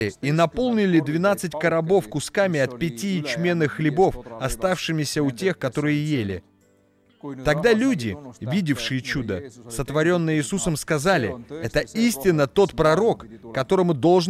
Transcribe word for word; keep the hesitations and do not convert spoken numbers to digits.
и наполнили двенадцать коробов кусками от пяти ячменных хлебов, оставшимися у тех, которые ели. Тогда люди, видевшие чудо, сотворенное Иисусом, сказали: «Это истинно тот пророк, которому должно